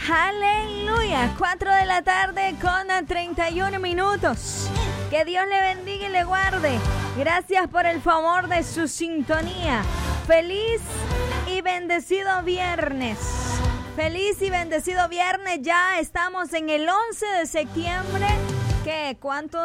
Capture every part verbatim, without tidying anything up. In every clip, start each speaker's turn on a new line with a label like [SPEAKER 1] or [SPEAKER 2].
[SPEAKER 1] Aleluya, cuatro de la tarde con treinta y uno minutos. Que Dios le bendiga y le guarde. Gracias por el favor de su sintonía. Feliz y bendecido viernes. Feliz y bendecido viernes. Ya estamos en el once de septiembre. ¿Qué? ¿Cuánto?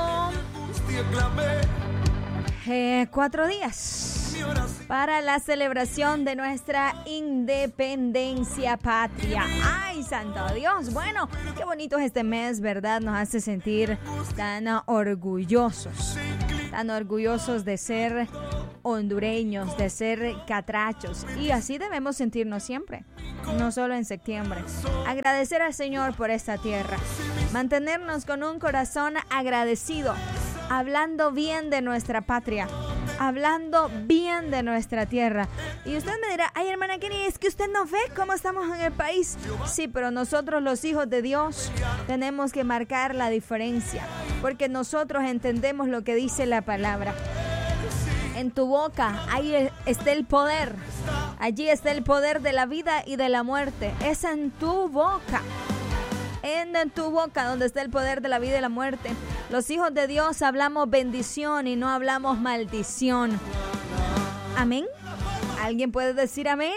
[SPEAKER 1] Eh, cuatro días para la celebración de nuestra independencia patria. ¡Ay, santo Dios! Bueno, qué bonito es este mes, ¿verdad? Nos hace sentir tan orgullosos, tan orgullosos de ser hondureños, de ser catrachos. Y así debemos sentirnos siempre, no solo en septiembre. Agradecer al Señor por esta tierra, mantenernos con un corazón agradecido, hablando bien de nuestra patria, hablando bien de nuestra tierra. Y usted me dirá, ay, hermana Kenny, es que usted no ve cómo estamos en el país. Sí, pero nosotros los hijos de Dios tenemos que marcar la diferencia, porque nosotros entendemos lo que dice la palabra. En tu boca, ahí está el poder. Allí está el poder de la vida y de la muerte. Es en tu boca. En tu boca donde está el poder de la vida y la muerte. Los hijos de Dios hablamos bendición y no hablamos maldición. ¿Amén? ¿Alguien puede decir amén?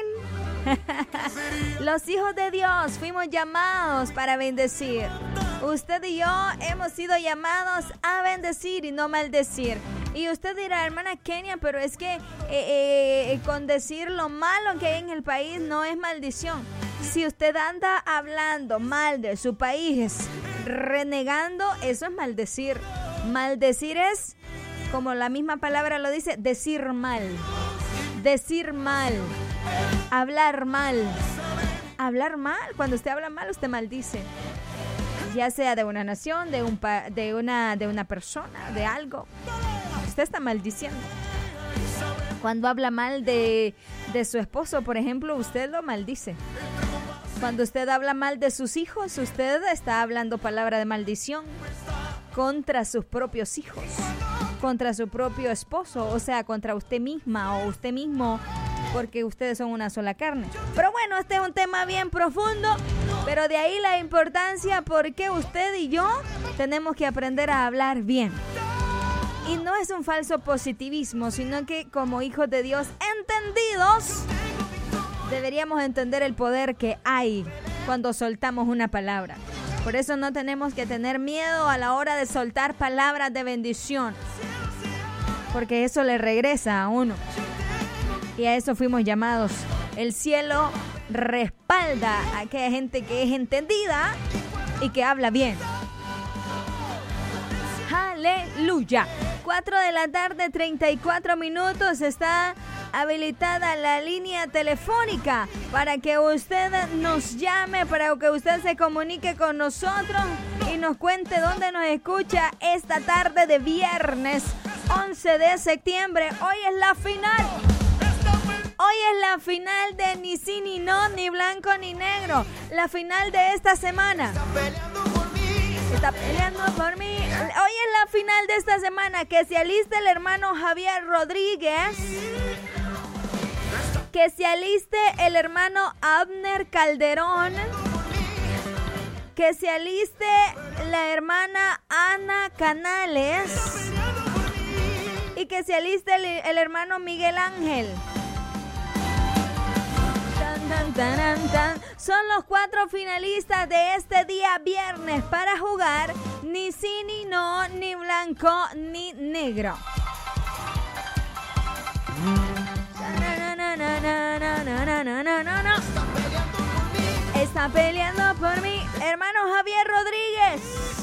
[SPEAKER 1] Los hijos de Dios fuimos llamados para bendecir. Usted y yo hemos sido llamados a bendecir y no maldecir. Y usted dirá, hermana Kenia, pero es que eh, eh, con decir lo malo que hay en el país no es maldición. Si usted anda hablando mal de su país, renegando, eso es maldecir. Maldecir es, como la misma palabra lo dice, decir mal. Decir mal. Hablar mal. Hablar mal. Cuando usted habla mal, usted maldice. Ya sea de una nación, de, un pa- de, una, de una persona, de algo. Usted está maldiciendo. Cuando habla mal de, de su esposo, por ejemplo, usted lo maldice. Cuando usted habla mal de sus hijos, usted está hablando palabra de maldición contra sus propios hijos, contra su propio esposo, o sea, contra usted misma o usted mismo, porque ustedes son una sola carne. Pero bueno, este es un tema bien profundo, pero de ahí la importancia porque usted y yo tenemos que aprender a hablar bien. Y no es un falso positivismo, sino que como hijos de Dios entendidos, deberíamos entender el poder que hay cuando soltamos una palabra. Por eso no tenemos que tener miedo a la hora de soltar palabras de bendición, porque eso le regresa a uno. Y a eso fuimos llamados. El cielo respalda a aquella gente que es entendida y que habla bien. ¡Aleluya! cuatro de la tarde, treinta y cuatro minutos. Está habilitada la línea telefónica para que usted nos llame, para que usted se comunique con nosotros y nos cuente dónde nos escucha esta tarde de viernes once de septiembre. Hoy es la final. Hoy es la final de ni sí ni no, ni blanco ni negro. La final de esta semana. Está peleando por mí. Hoy es la final de esta semana. Que se aliste el hermano Javier Rodríguez. Que se aliste el hermano Abner Calderón. Que se aliste la hermana Ana Canales. Y que se aliste el, el hermano Miguel Ángel. Tan, tan, tan, tan. Son los cuatro finalistas de este día viernes para jugar ni sí ni no, ni blanco ni negro. No, no, no, no, no, no, no, no, no, no. Está peleando por mí, hermano Javier Rodríguez.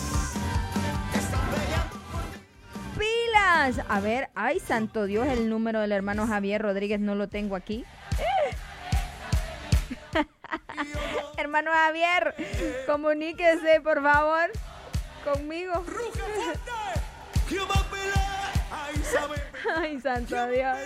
[SPEAKER 1] ¡Pilas! A ver, ay, santo Dios, el número del hermano Javier Rodríguez no lo tengo aquí. Hermano Javier, comuníquese por favor conmigo. Ay, santo Dios.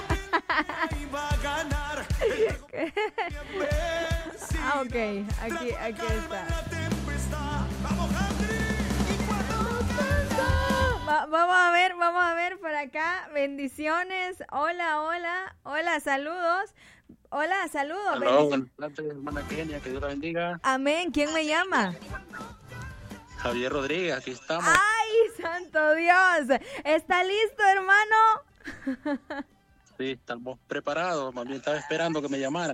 [SPEAKER 1] Ah, ok, aquí, aquí está. Va- vamos a ver, vamos a ver por acá. Bendiciones. Hola, hola. Hola, saludos. Hola, saludos.
[SPEAKER 2] Aló,
[SPEAKER 1] Bendic-
[SPEAKER 2] buenas tardes, hermana Kenia, que Dios la bendiga.
[SPEAKER 1] Amén. ¿Quién me llama?
[SPEAKER 2] Javier Rodríguez, aquí estamos.
[SPEAKER 1] ¡Ay, santo Dios! ¿Está listo, hermano?
[SPEAKER 2] Sí, estamos preparados, más bien estaba esperando que me llamaran.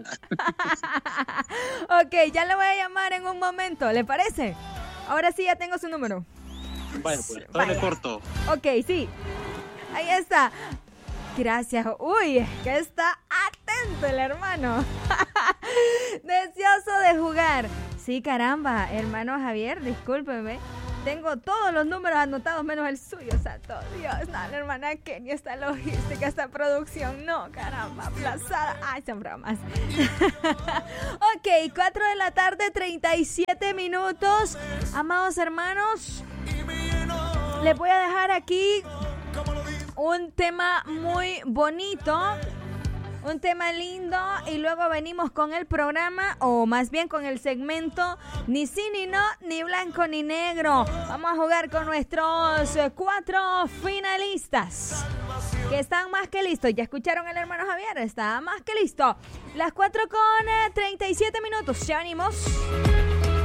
[SPEAKER 1] Ok, ya le voy a llamar en un momento, ¿le parece? Ahora sí ya tengo su número.
[SPEAKER 2] Vaya, pues,
[SPEAKER 1] Vaya.
[SPEAKER 2] dale corto.
[SPEAKER 1] Ok, sí. Ahí está. Gracias. Uy, es que está atento el hermano. Deseoso de jugar. Sí, caramba, hermano Javier, discúlpeme. Tengo todos los números anotados menos el suyo, santo Dios. No, la hermana Kenia, esta logística, esta producción. No, caramba, aplazada. Ay, son bromas. Ok, cuatro de la tarde, treinta y siete minutos. Amados hermanos, les voy a dejar aquí un tema muy bonito, un tema lindo, y luego venimos con el programa, o más bien con el segmento Ni sí ni no, ni blanco ni negro. Vamos a jugar con nuestros eh, cuatro finalistas, que están más que listos. Ya escucharon al hermano Javier, está más que listo. Las cuatro con eh, treinta y siete minutos, ya venimos.